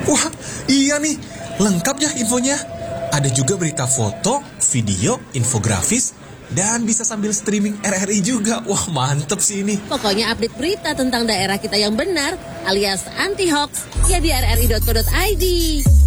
Wah, iya nih, lengkap ya infonya. Ada juga berita foto, video, infografis, dan bisa sambil streaming RRI juga. Wah, mantep sih ini. Pokoknya update berita tentang daerah kita yang benar alias anti-hoax ya di rri.co.id.